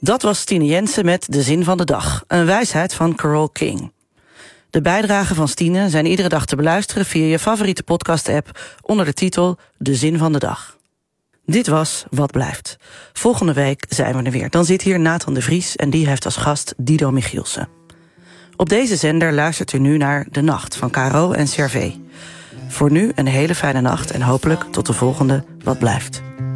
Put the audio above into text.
Dat was Stine Jensen met De Zin van de Dag, een wijsheid van Carole King. De bijdragen van Stine zijn iedere dag te beluisteren via je favoriete podcast-app onder de titel De Zin van de Dag. Dit was Wat Blijft. Volgende week zijn we er weer. Dan zit hier Nathan de Vries en die heeft als gast Dido Michielsen. Op deze zender luistert u nu naar De Nacht van KRO en CRV. Voor nu een hele fijne nacht en hopelijk tot de volgende Wat Blijft.